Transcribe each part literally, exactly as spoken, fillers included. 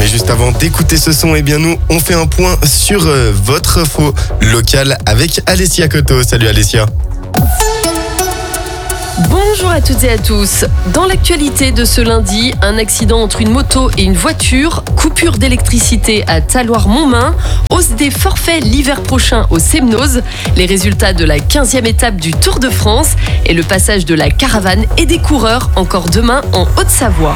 juste avant d'écouter ce son, eh bien nous, on fait un point sur euh, votre info locale avec Alessia Coto. Salut Alessia. Bonjour à toutes et à tous. Dans l'actualité de ce lundi, un accident entre une moto et une voiture, coupure d'électricité à Talloires-Montmain, hausse des forfaits l'hiver prochain au Semnoz, les résultats de la quinzième étape du Tour de France et le passage de la caravane et des coureurs encore demain en Haute-Savoie.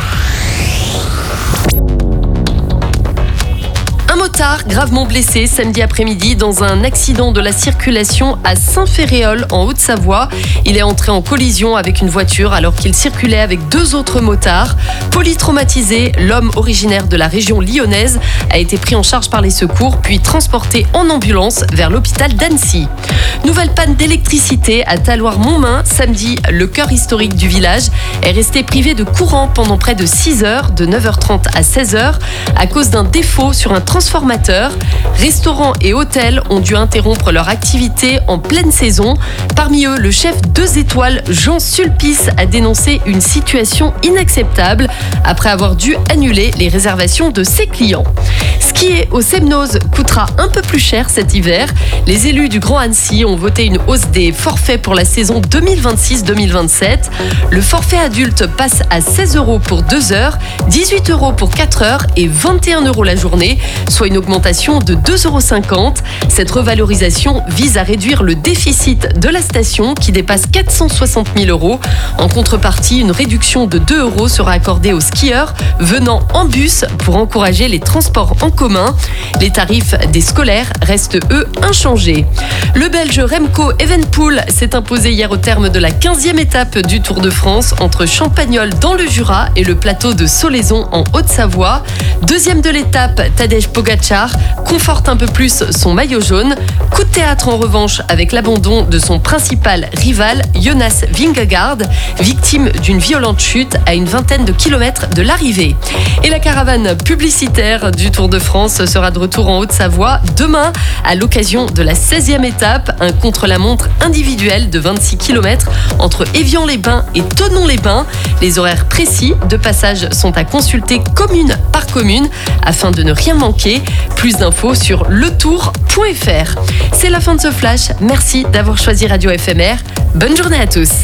Un motard gravement blessé samedi après-midi dans un accident de la circulation à Saint-Féréol en Haute-Savoie. Il est entré en collision avec une voiture alors qu'il circulait avec deux autres motards. Polytraumatisé, l'homme originaire de la région lyonnaise a été pris en charge par les secours puis transporté en ambulance vers l'hôpital d'Annecy. Nouvelle panne d'électricité à Talloires-Montmain. Samedi, le cœur historique du village est resté privé de courant pendant près de six heures, de neuf heures trente à seize heures, à cause d'un défaut sur un transformateur. Restaurants et hôtels ont dû interrompre leur activité en pleine saison. Parmi eux, le chef deux étoiles Jean Sulpice a dénoncé une situation inacceptable après avoir dû annuler les réservations de ses clients. Skier au Semnoz coûtera un peu plus cher cet hiver. Les élus du Grand Annecy ont voté une hausse des forfaits pour la saison deux mille vingt-six deux mille vingt-sept. Le forfait adulte passe à seize euros pour deux heures, dix-huit euros pour quatre heures et vingt et un euros la journée, soit une augmentation de deux euros cinquante. Cette revalorisation vise à réduire le déficit de la station qui dépasse quatre cent soixante mille euros. En contrepartie, une réduction de deux euros sera accordée aux skieurs venant en bus pour encourager les transports en commun. Les tarifs des scolaires restent, eux, inchangés. Le Belge Remco Evenepoel s'est imposé hier au terme de la quinzième étape du Tour de France entre Champagnole dans le Jura et le plateau de Solaizon en Haute-Savoie. Deuxième de l'étape, Tadej Pogacar conforte un peu plus son maillot jaune. Coup de théâtre en revanche avec l'abandon de son principal rival, Jonas Vingegaard, victime d'une violente chute à une vingtaine de kilomètres de l'arrivée. Et la caravane publicitaire du Tour de France sera de retour en Haute-Savoie demain à l'occasion de la seizième étape, un contre-la-montre individuel de vingt-six kilomètres entre Évian-les-Bains et Thonon-les-Bains. Les horaires précis de passage sont à consulter commune par commune afin de ne rien manquer. Plus d'infos sur le tour point f r. C'est la fin de ce flash. Merci d'avoir choisi Radio F M R. Bonne journée à tous.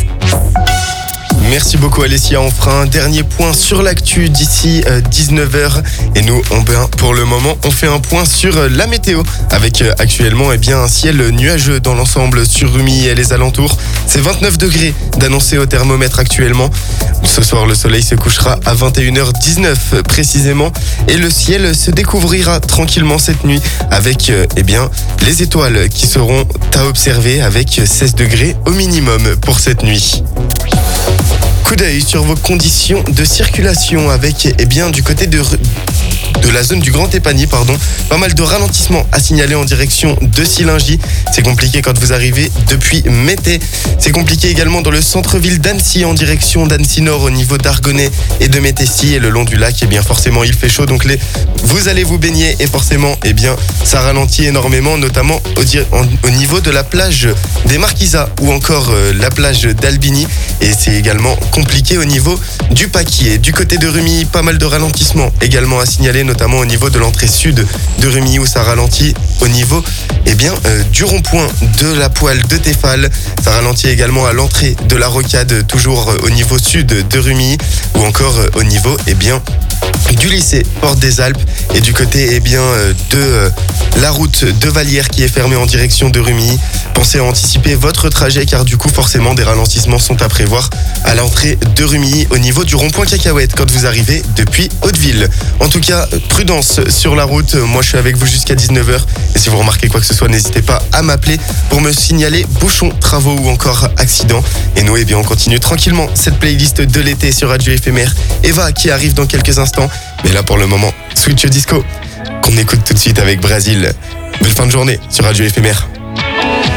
Merci beaucoup Alessia, on fera un dernier point sur l'actu d'ici euh, dix-neuf heures et nous on, ben, pour le moment on fait un point sur euh, la météo avec euh, actuellement eh bien, un ciel nuageux dans l'ensemble sur Rumilly et les alentours. C'est vingt-neuf degrés d'annoncé au thermomètre actuellement. Ce soir le soleil se couchera à vingt et une heures dix-neuf précisément et le ciel se découvrira tranquillement cette nuit avec euh, eh bien, les étoiles qui seront à observer avec seize degrés au minimum pour cette nuit. Coup d'œil sur vos conditions de circulation avec, eh bien, du côté de, de la zone du Grand Épagny, pardon, pas mal de ralentissements à signaler en direction de Sillingy. C'est compliqué quand vous arrivez depuis Mété. C'est compliqué également dans le centre-ville d'Annecy en direction d'Annecy Nord au niveau d'Argonnet et de Métessy et le long du lac. Eh bien, forcément, il fait chaud, donc les, vous allez vous baigner et forcément, eh bien, ça ralentit énormément, notamment au, au niveau de la plage des Marquisas ou encore euh, la plage d'Albigny. Et c'est également compliqué au niveau du Paquier. Du côté de Rumilly, pas mal de ralentissements également à signaler, notamment au niveau de l'entrée sud de Rumilly où ça ralentit au niveau eh bien, euh, du rond-point de la poêle de Teffal. Ça ralentit également à l'entrée de la Rocade, toujours euh, au niveau sud de Rumilly ou encore euh, au niveau eh bien, du lycée Porte des Alpes et du côté eh bien, euh, de euh, la route de Vallières qui est fermée en direction de Rumilly. Pensez à anticiper votre trajet car du coup forcément des ralentissements sont à prévoir à l'entrée de Rumilly au niveau du rond-point Cacahuète quand vous arrivez depuis Hauteville. En tout cas, prudence sur la route. Moi je suis avec vous jusqu'à dix-neuf heures et si vous remarquez quoi que ce soit, n'hésitez pas à m'appeler pour me signaler bouchons, travaux ou encore accidents. Et nous, eh bien, on continue tranquillement cette playlist de l'été sur Radio F M R. Eva qui arrive dans quelques instants. Mais là pour le moment, Switch Disco qu'on écoute tout de suite avec Brésil. Belle fin de journée sur Radio F M R.